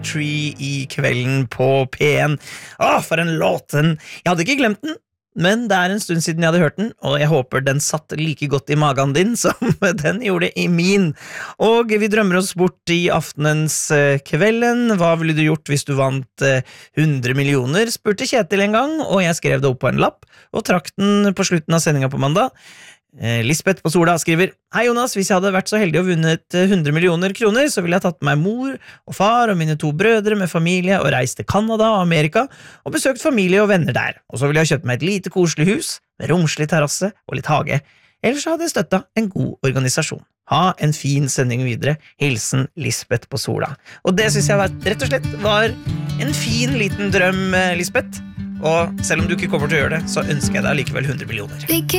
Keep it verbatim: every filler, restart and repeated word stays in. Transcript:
Tree i kvelden på P en. Åh, for en låt! Den. Jeg hadde ikke glemt den, men det er en stund siden jeg hadde hørt den, og jeg håper den satt like godt i magen din som den gjorde i min. Og vi drømmer oss bort i aftenens kvelden. Hva ville du gjort hvis du vant hundre millioner? Spurte Kjetil en gang, og jeg skrev det opp på en lapp, og trakk den på slutten av sendingen på mandag. Lisbeth på Sola skriver: Hei Jonas, hvis jeg hadde vært så heldig å vunnet hundre millioner kroner, så ville jeg tatt med meg mor og far og mine to brødre med familie og reist til Canada og Amerika og besøkt familie og venner der. Og så ville jeg kjøpt meg et lite koselig hus med romslig terrasse og litt hage. Ellers hadde jeg støtta en god organisasjon. Ha en fin sending videre. Hilsen Lisbeth på Sola. Og det synes jeg var, rett og slett var en fin liten drøm, Lisbeth. Og selv om du ikke kommer til å gjøre det, så ønsker jeg deg likevel hundre millioner.